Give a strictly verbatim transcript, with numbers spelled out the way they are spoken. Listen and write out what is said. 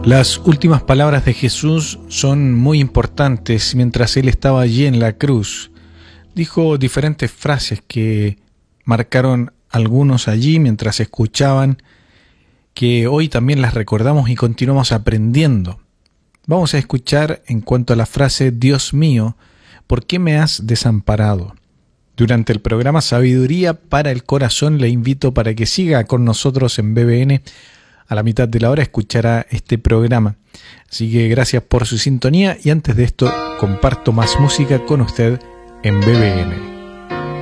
Las últimas palabras de Jesús son muy importantes. Mientras Él estaba allí en la cruz, dijo diferentes frases que marcaron algunos allí mientras escuchaban, que hoy también las recordamos y continuamos aprendiendo. Vamos a escuchar en cuanto a la frase Dios mío, ¿por qué me has desamparado? Durante el programa Sabiduría para el Corazón le invito para que siga con nosotros en B B N. A la mitad de la hora escuchará este programa. Así que gracias por su sintonía y antes de esto comparto más música con usted en B B N.